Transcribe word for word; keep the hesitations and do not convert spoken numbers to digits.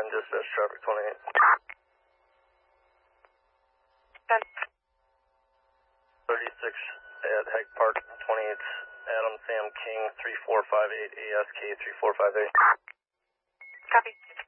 dispatch traffic twenty-eight. ten. thirty-six at Hag Park, twenty-eight, Adam Sam King, three four five eight, A S K three four five eight. Copy.